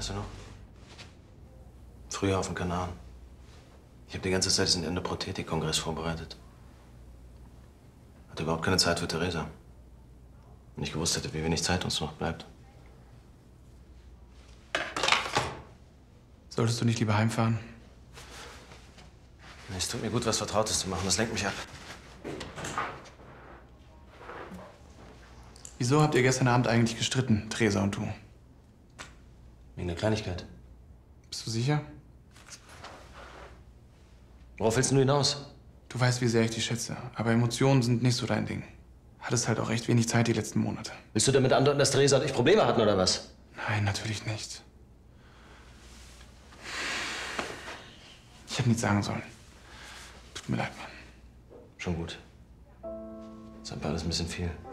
Weißt du noch? Früher auf den Kanaren. Ich habe die ganze Zeit diesen Endoprothetik-Kongress vorbereitet. Hatte überhaupt keine Zeit für Theresa. Wenn ich gewusst hätte, wie wenig Zeit uns noch bleibt. Solltest du nicht lieber heimfahren? Es tut mir gut, was Vertrautes zu machen. Das lenkt mich ab. Wieso habt ihr gestern Abend eigentlich gestritten, Theresa und du? Wegen der Kleinigkeit. Bist du sicher? Worauf willst du hinaus? Du weißt, wie sehr ich dich schätze. Aber Emotionen sind nicht so dein Ding. Hattest halt auch recht wenig Zeit die letzten Monate. Willst du damit andeuten, dass Theresa und ich Probleme hatten, oder was? Nein, natürlich nicht. Ich hätte nichts sagen sollen. Tut mir leid, Mann. Schon gut. Das ist einfach alles ein bisschen viel.